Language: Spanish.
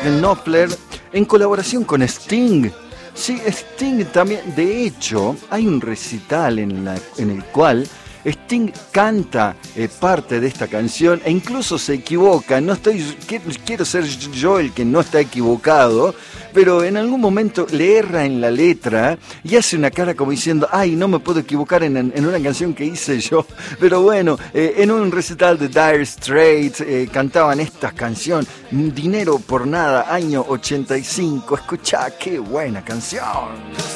Knopfler en colaboración con Sting. Sí, Sting también. De hecho, hay un recital en el cual Sting canta parte de esta canción e incluso se equivoca. Quiero ser yo el que no está equivocado, pero en algún momento le erra en la letra y hace una cara como diciendo: ay, no me puedo equivocar en una canción que hice yo. Pero bueno, en un recital de Dire Straits cantaban esta canción, Dinero por Nada, año 85. Escuchá, qué buena canción.